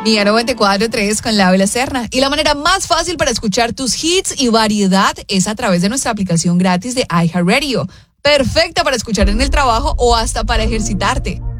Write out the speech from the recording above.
Mía 94.3 con Laura Serna. Y la manera más fácil para escuchar tus hits y variedad es a través de nuestra aplicación gratis de iHeartRadio. Perfecta para escuchar en el trabajo o hasta para ejercitarte.